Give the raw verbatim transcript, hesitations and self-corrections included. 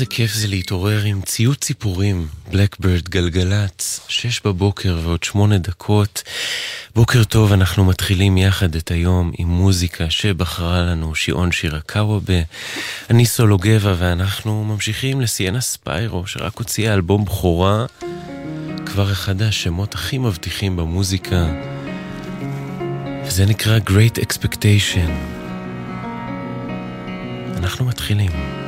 איזה כיף זה להתעורר עם ציוץ ציפורים, בלקבירד גלגלץ, שש בבוקר ועוד שמונה דקות. בוקר טוב, אנחנו מתחילים יחד את היום עם מוזיקה שבחרה לנו שיעון שירקאווה. אני סולו גבע ואנחנו ממשיכים לסיינה ספיירו, שרק הוציאה אלבום בכורה, כבר אחד השמות הכי מבטיחים במוזיקה, וזה נקרא Great Expectation. אנחנו מתחילים.